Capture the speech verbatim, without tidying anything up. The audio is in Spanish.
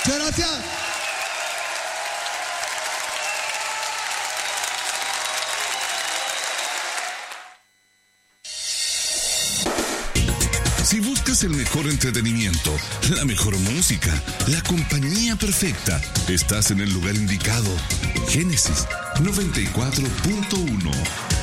Muchas gracias. Si buscas el mejor entretenimiento, la mejor música, la compañía perfecta, estás en el lugar indicado. Génesis noventa y cuatro punto uno.